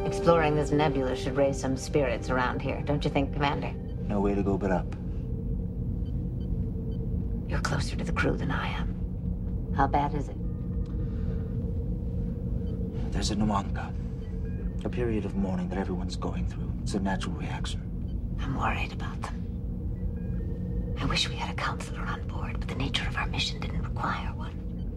Exploring this nebula should raise some spirits around here, don't you think, Commander? No way to go but up. You're closer to the crew than I am. How bad is it? There's a Nwanga. A period of mourning that everyone's going through. It's a natural reaction. I'm worried about them. I wish we had a counselor on board, but the nature of our mission didn't require one.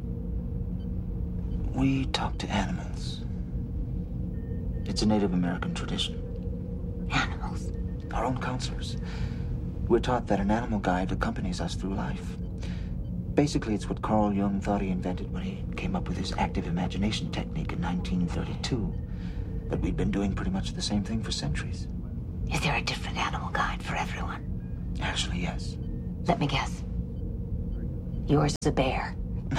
We talk to animals. It's a Native American tradition. Animals? Our own counselors. We're taught that an animal guide accompanies us through life. Basically, it's what Carl Jung thought he invented when he came up with his active imagination technique in 1932. But we've been doing pretty much the same thing for centuries. Is there a different animal guide for everyone? Actually, yes. Let me guess. Yours is a bear.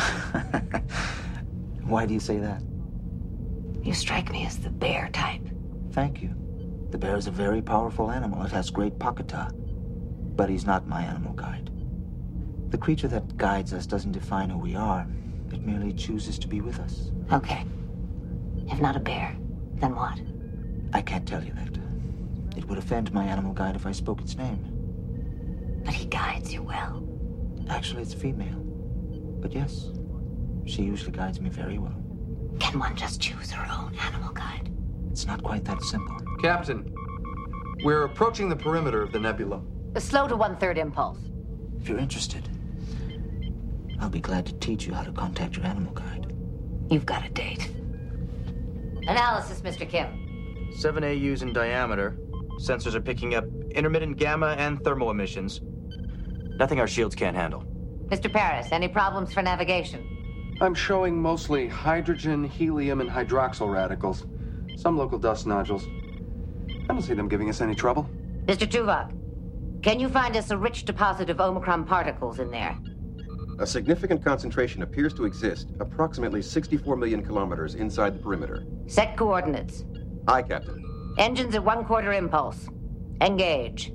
Why do you say that? You strike me as the bear type. Thank you. The bear is a very powerful animal. It has great pakata. But he's not my animal guide. The creature that guides us doesn't define who we are. It merely chooses to be with us. Okay. If not a bear, then what? I can't tell you that. It would offend my animal guide if I spoke its name. But he guides you well. Actually, it's female. But yes, she usually guides me very well. Can one just choose her own animal guide? It's not quite that simple. Captain, we're approaching the perimeter of the nebula. Slow to 1/3 impulse. If you're interested, I'll be glad to teach you how to contact your animal guide. You've got a date. Analysis, Mr. Kim. 7 AUs in diameter. Sensors are picking up intermittent gamma and thermal emissions. Nothing our shields can't handle. Mr. Paris, any problems for navigation? I'm showing mostly hydrogen, helium, and hydroxyl radicals. Some local dust nodules. I don't see them giving us any trouble. Mr. Tuvok, can you find us a rich deposit of Omicron particles in there? A significant concentration appears to exist approximately 64 million kilometers inside the perimeter. Set coordinates. Aye, Captain. Engines at 1/4 impulse. Engage.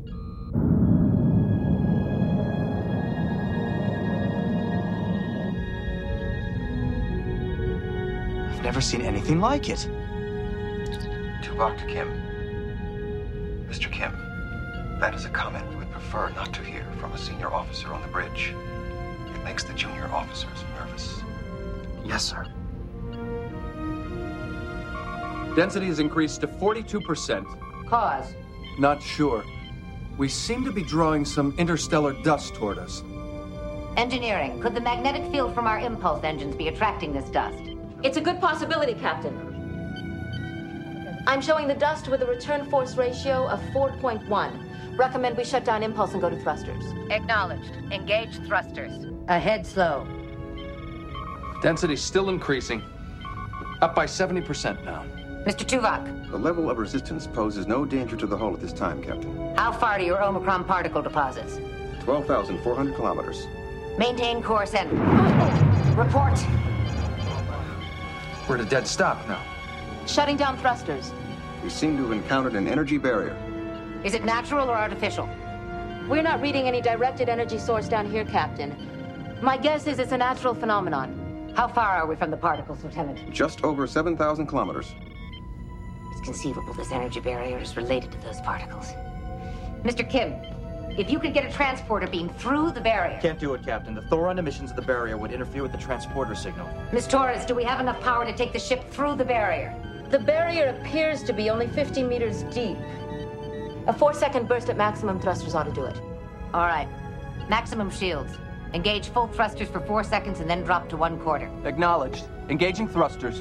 I've never seen anything like it. Tuvok to Kim. Mr. Kim, that is a comment we would prefer not to hear from a senior officer on the bridge. It makes the junior officers nervous. Yes, sir. Density has increased to 42%. Cause. Not sure. We seem to be drawing some interstellar dust toward us. Engineering, could the magnetic field from our impulse engines be attracting this dust? It's a good possibility, Captain. I'm showing the dust with a return force ratio of 4.1. Recommend we shut down impulse and go to thrusters. Acknowledged. Engage thrusters. Ahead slow. Density's still increasing. Up by 70% now. Mr. Tuvok, The level of resistance poses no danger to the hull at this time, Captain. how far to your Omicron particle deposits? 12,400 kilometers. Maintain course and... Report. We're at a dead stop now. Shutting down thrusters. We seem to have encountered an energy barrier. Is it natural or artificial? We're not reading any directed energy source down here, Captain. My guess is it's a natural phenomenon. How far are we from the particles, Lieutenant? Just over 7,000 kilometers. It's conceivable this energy barrier is related to those particles. Mr. Kim, if you could get a transporter beam through the barrier... Can't do it, Captain. The thoron emissions of the barrier would interfere with the transporter signal. Miss Torres, do we have enough power to take the ship through the barrier? The barrier appears to be only 50 meters deep. A 4-second burst at maximum thrusters ought to do it. All right. Maximum shields. Engage full thrusters for 4 seconds and then drop to 1/4. Acknowledged. Engaging thrusters.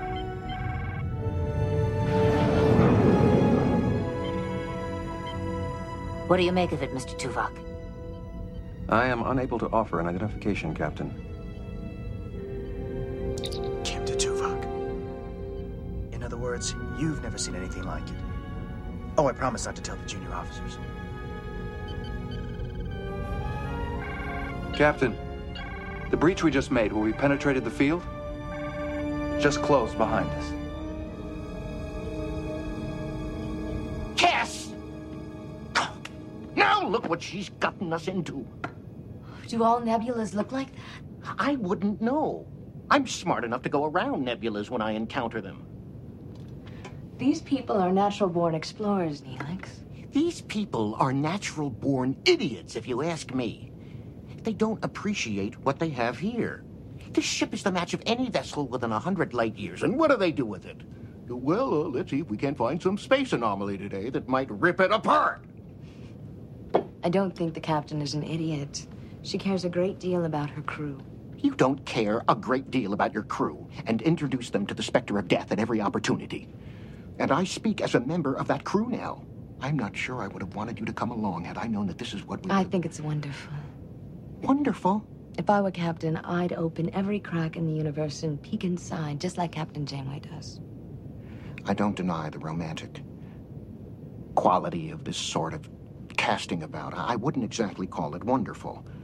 What do you make of it, Mr. Tuvok? I am unable to offer an identification, Captain. Kim to Tuvok. In other words, you've never seen anything like it. Oh, I promise not to tell the junior officers. Captain, the breach we just made where we penetrated the field just closed behind us. Cass! Now look what she's gotten us into. Do all nebulas look like that? I wouldn't know. I'm smart enough to go around nebulas when I encounter them. These people are natural-born explorers, Neelix. These people are natural-born idiots, if you ask me. They don't appreciate what they have here. This ship is the match of any vessel within 100 light years, and what do they do with it? Well, let's see if we can find some space anomaly today that might rip it apart. I don't think the captain is an idiot. She cares a great deal about her crew. You don't care a great deal about your crew and introduce them to the specter of death at every opportunity. And I speak as a member of that crew now. I'm not sure I would have wanted you to come along had I known that this is what we... I think it's wonderful. Wonderful? If I were captain, I'd open every crack in the universe and peek inside, just like Captain Janeway does. I don't deny the romantic quality of this sort of casting about. I wouldn't exactly call it wonderful.